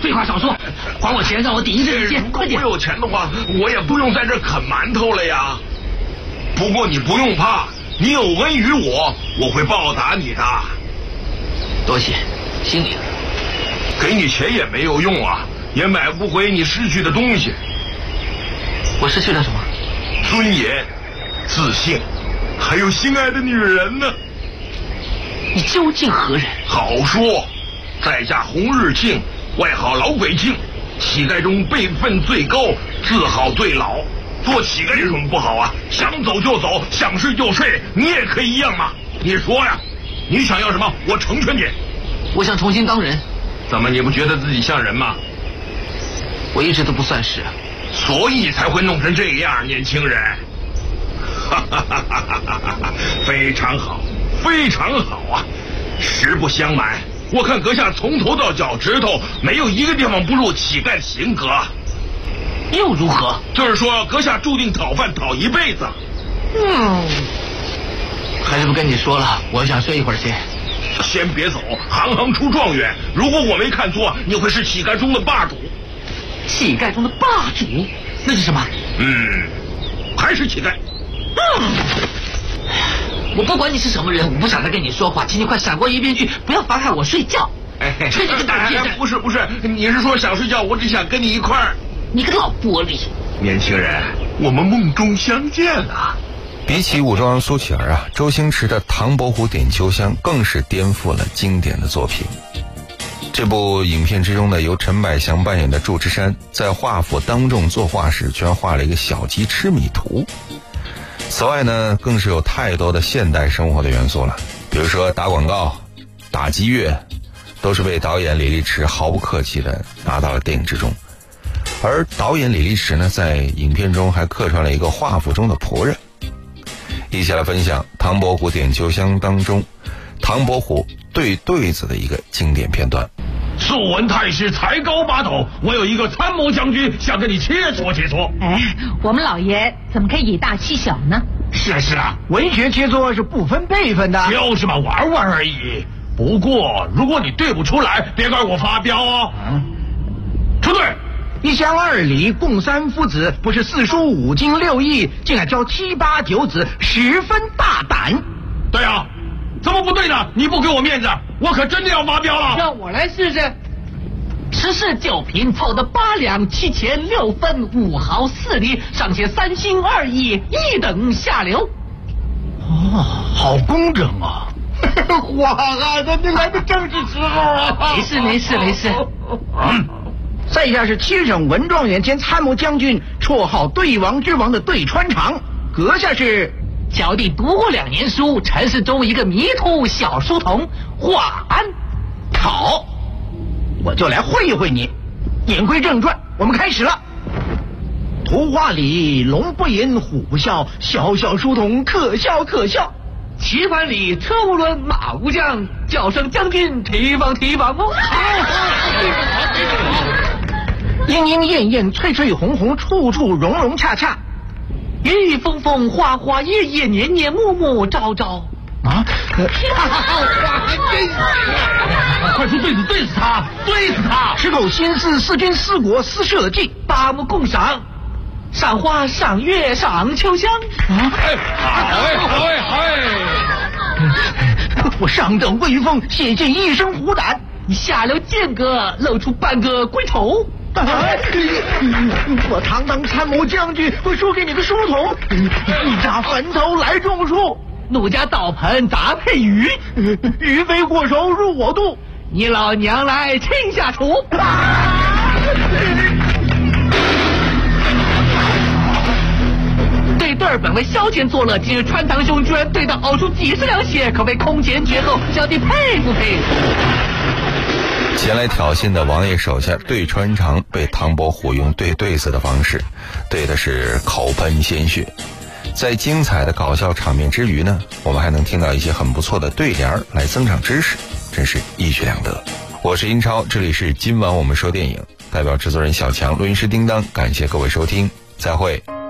废话少说，还我钱，让我顶一阵先，快点！ 我有钱的话，我也不用在这啃馒头了呀。不过你不用怕，你有恩于我，我会报答你的。 多谢，心领。 给你钱也没有用啊，也买不回你失去的东西。 我失去了什么？ 尊严、自信，还有心爱的女人呢。 你究竟何人？ 好说，在下洪日庆，外号老鬼庆，乞丐中辈分最高，字号最老。做乞丐有什么不好啊？想走就走，想睡就睡，你也可以一样嘛。你说呀，你想要什么？我成全你。 我想重新当人。 怎么，你不觉得自己像人吗？ 我一直都不算是， 所以才会弄成这样，年轻人。非常好，非常好啊！实不相瞒，我看阁下从头到脚趾头没有一个地方不入乞丐的性格。 又如何？ 就是说，阁下注定讨饭讨一辈子。 还是不跟你说了，我想睡一会儿先。 先别走，行行出状元。如果我没看错，你会是乞丐中的霸主。 乞丐中的霸主？那是什么？ 还是乞丐。 我不管你是什么人，我不想再跟你说话，请你快闪过一边去，不要妨碍我睡觉。睡这个大屁不是，你是说想睡觉？我只想跟你一块儿。 你个老玻璃！ 年轻人，我们梦中相见啊！ 比起武状元苏乞儿啊，周星驰的《唐伯虎点秋香》更是颠覆了经典的作品。这部影片之中呢，由陈百祥扮演的祝枝山在华府当众作画时，居然画了一个小鸡吃米图。此外呢，更是有太多的现代生活的元素了，比如说打广告、打击乐，都是被导演李立池毫不客气的拿到了电影之中。而导演李立池呢，在影片中还客串了一个华府中的仆人。一起来分享《唐伯虎点秋香》当中唐伯虎对对子的一个经典片段。 素闻太师才高八斗，我有一个参谋将军想跟你切磋切磋。 我们老爷怎么可以以大欺小呢？ 是啊，文学切磋是不分辈分的。 就是嘛，玩玩而已。不过如果你对不出来，别怪我发飙哦。出队。 一乡二里共三夫子，不是四书五经六艺，竟还教七八九子，十分大胆。 对啊，怎么不对呢？你不给我面子，我可真的要发飙了。 让我来试试。10式9品，凑得8两7钱6分5毫4厘，上写3心2意，1等下流。 好工整啊！皇上，这来的正是时候啊！ 没事。 在下是7省文状元兼参谋将军，绰号对王之王的对穿肠。阁下是？ 小弟读过2年书，陈世中一个迷途小书童华安。 好，我就来会一会你。言归正传，我们开始了。图画里龙不吟虎不啸，小小书童可笑。 棋盘里车无轮马无将，叫声将军提防哦。 莺莺燕燕翠翠红红，处处融融洽洽， 雨雨风风花花叶叶，年年暮暮朝朝。 快出对子对死他！ 十口心思，四君四国四社稷， 八目共赏，赏花赏月赏秋香。 好哎！ 我上等威风，显现一身虎胆。 你下流间隔，露出半个龟头。 我堂当参谋将军，我输给你个书童，你砸坟头来种树， 奴家倒盆杂配鱼， 鱼飞过手入我肚， 你老娘来亲下厨。对本为消遣作乐，今日穿堂兄居然对到呕出几十两血，可谓空前绝后，小弟佩服。 前来挑衅的王爷手下对穿肠被唐伯虎用对子的方式对的是口喷鲜血。在精彩的搞笑场面之余呢，我们还能听到一些很不错的对联来增长知识，真是一举两得。我是英超，这里是今晚我们说电影，代表制作人小强，录音师叮当，感谢各位收听，再会。